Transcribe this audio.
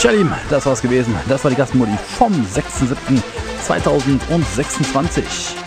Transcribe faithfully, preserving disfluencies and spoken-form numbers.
Tja, Lieben, das war's gewesen. Das war die Gastmodi vom sechsten siebten zweitausendsechsundzwanzig.